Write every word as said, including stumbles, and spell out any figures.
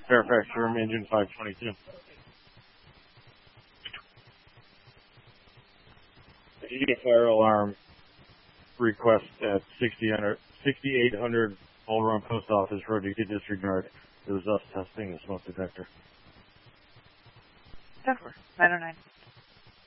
Fairfax Room, engine five twenty-two. You get a fire alarm request at sixty-eight hundred Old Run Post Office Road. You could disregard. It was us testing the smoke detector. ten four, nine oh nine.